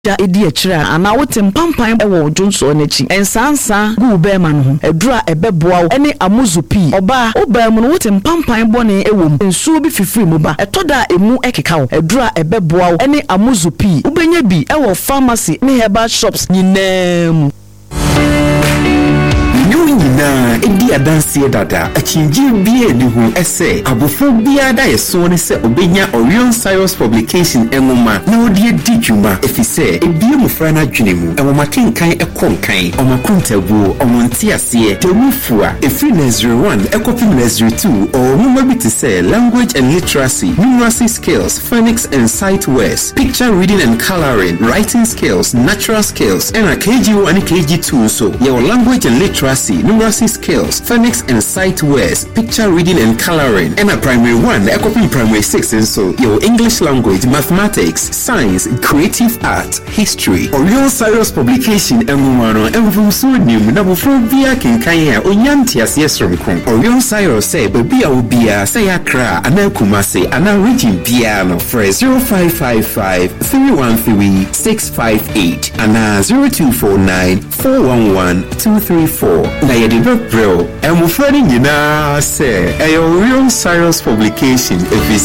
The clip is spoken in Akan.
ja edi akira ana wote mpampan ewo jonso n'echi ensansa gu bema no ho edura ebeboa ene amuzupi oba obam no wote mpampan bone ewom nsuo bi fifiri mu ba etoda emu ekeka wo edura ebeboa ene amuzupi ubenya bi ewo pharmacy ne herbal shops nyinam na edi adanse dada achinji bia ni hu ese abofo bia da yeso ne se obenya Orion Cyrus publication enwoma na odi didwuma efise ebie mufra na dwene mu enwoma kenkan ekonkan omakuntabu omontiase temufua efri nursery 1 ekopi nursery 2 or muma bi say language and numeracy skills, phonics and sight words, picture reading and coloring, writing skills, natural skills, and a KG1 and KG2 so your language and literacy, numeracy skills, phonics and sight words, picture reading and coloring, and a primary 1, equipping primary 6 and so your English language, mathematics, science, creative art, history. Orion Cyrus publication and Mumano and Vusunium Nabuphobia Kinkaya Onyantias Yesromkon. Orion Cyrus say Babia Ubia Sayakra and Kumase and a region piano for 0555 313 658 and 0249 411 234. Bro, and we're finding you now, say, a Orion Cyrus publication if